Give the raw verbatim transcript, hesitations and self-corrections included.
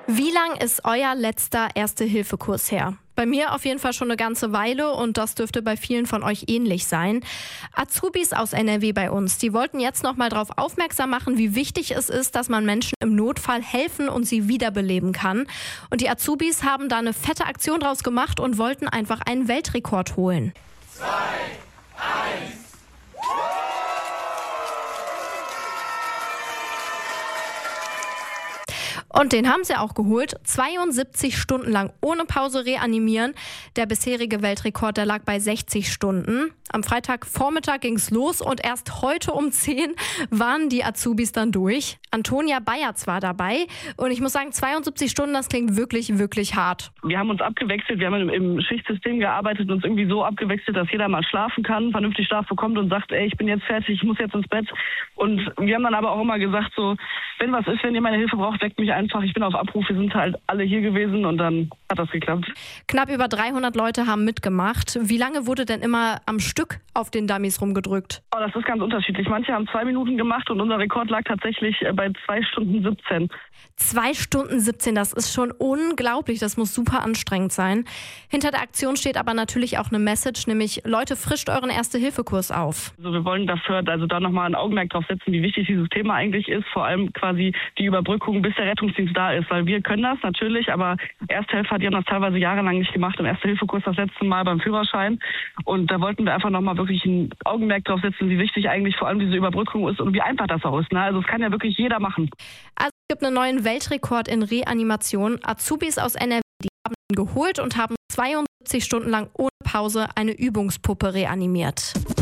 Wie lang ist euer letzter Erste-Hilfe-Kurs her? Bei mir auf jeden Fall schon eine ganze Weile und das dürfte bei vielen von euch ähnlich sein. Azubis aus N R W bei uns, die wollten jetzt noch mal darauf aufmerksam machen, wie wichtig es ist, dass man Menschen im Notfall helfen und sie wiederbeleben kann. Und die Azubis haben da eine fette Aktion draus gemacht und wollten einfach einen Weltrekord holen. Zwei, eins. Und den haben sie auch geholt. zweiundsiebzig Stunden lang ohne Pause reanimieren. Der bisherige Weltrekord, der lag bei sechzig Stunden. Am Freitagvormittag ging's los und erst heute um zehn waren die Azubis dann durch. Antonia Bayerz war dabei und ich muss sagen, zweiundsiebzig Stunden, das klingt wirklich, wirklich hart. Wir haben uns abgewechselt, wir haben im Schichtsystem gearbeitet und uns irgendwie so abgewechselt, dass jeder mal schlafen kann, vernünftig Schlaf bekommt und sagt, ey, ich bin jetzt fertig, ich muss jetzt ins Bett. Und wir haben dann aber auch immer gesagt, so, wenn was ist, wenn ihr meine Hilfe braucht, weckt mich einfach. Ich bin auf Abruf, wir sind halt alle hier gewesen und dann hat das geklappt. Knapp über dreihundert Leute haben mitgemacht. Wie lange wurde denn immer am Stück auf den Dummies rumgedrückt? Oh, das ist ganz unterschiedlich. Manche haben zwei Minuten gemacht und unser Rekord lag tatsächlich bei zwei Stunden siebzehn. Zwei Stunden siebzehn, das ist schon unglaublich. Das muss super anstrengend sein. Hinter der Aktion steht aber natürlich auch eine Message, nämlich Leute, frischt euren Erste-Hilfe-Kurs auf. Also wir wollen dafür also da nochmal ein Augenmerk drauf setzen, wie wichtig dieses Thema eigentlich ist. Vor allem quasi die Überbrückung, bis der Rettungsdienst da ist. Weil wir können das natürlich, aber Ersthelfer, die haben das teilweise jahrelang nicht gemacht. Im Erste-Hilfe-Kurs das letzte Mal beim Führerschein. Und da wollten wir einfach nochmal wirklich ein Augenmerk drauf setzen, wie wichtig eigentlich vor allem diese Überbrückung ist und wie einfach das auch ist. Ne? Also es kann ja wirklich jeder machen. Also es gibt einen neuen Weltrekord in Reanimation. Azubis aus N R W, die haben ihn geholt und haben zweiundsiebzig Stunden lang ohne Pause eine Übungspuppe reanimiert.